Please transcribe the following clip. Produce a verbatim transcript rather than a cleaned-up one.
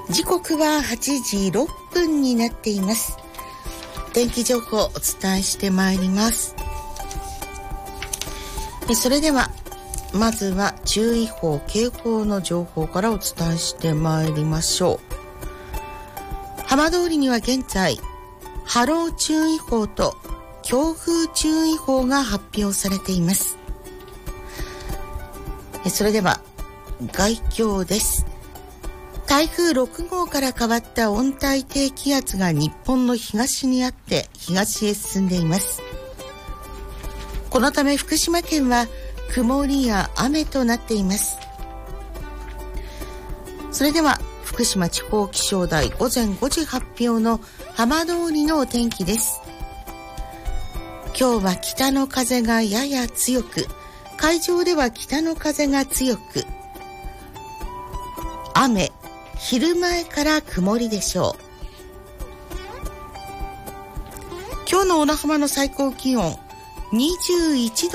時刻ははちじろっぷんになっています。天気情報をお伝えしてまいります。それではまずは注意報警報の情報からお伝えしてまいりましょう。浜通りには現在波浪注意報と強風注意報が発表されています。それでは概況です。台風ろく号から変わった温帯低気圧が日本の東にあって東へ進んでいます。このため福島県は曇りや雨となっています。それでは福島地方気象台午前ごじ発表の浜通りのお天気です。今日は北の風がやや強く、海上では北の風が強く、雨、昼前から曇りでしょう。今日の小名浜の最高気温にじゅういちど